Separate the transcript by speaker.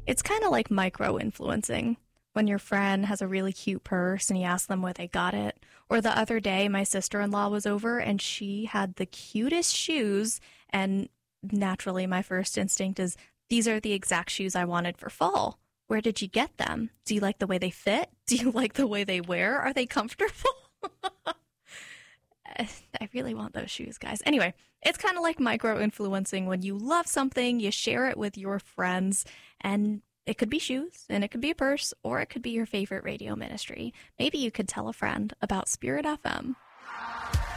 Speaker 1: It's kind of like micro-influencing when your friend has a really cute purse and you ask them where they got it. Or the other day, my sister-in-law was over and she had the cutest shoes. And naturally, my first instinct is, these are the exact shoes I wanted for fall. Where did you get them? Do you like the way they fit? Do you like the way they wear? Are they comfortable? I really want those shoes, guys. Anyway, it's kind of like micro-influencing. When you love something, you share it with your friends, and it could be shoes, and it could be a purse, or it could be your favorite radio ministry. Maybe you could tell a friend about Spirit FM.